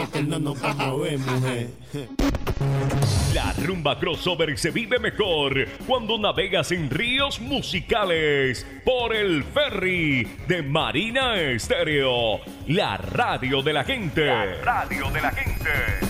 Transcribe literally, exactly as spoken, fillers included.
que no nos vamos a ver, mujer. La rumba crossover se vive mejor cuando navegas en ríos musicales por el ferry de Marina Estéreo, la radio de la gente. La radio de la gente.